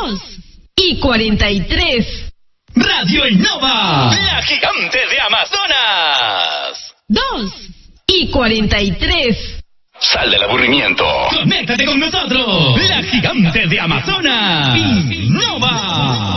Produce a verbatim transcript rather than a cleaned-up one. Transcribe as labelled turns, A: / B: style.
A: dos y cuarenta y tres.
B: Radio Innova, la gigante de Amazonas.
A: dos y cuarenta y tres.
B: Sal del aburrimiento. Conéctate con nosotros. La gigante de Amazonas. Innova.